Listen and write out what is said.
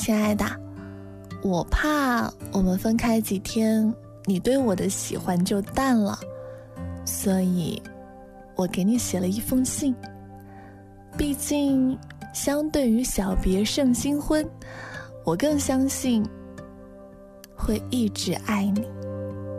亲爱的，我怕我们分开几天，你对我的喜欢就淡了，所以我给你写了一封信。毕竟相对于小别胜新婚，我更相信会一直爱你。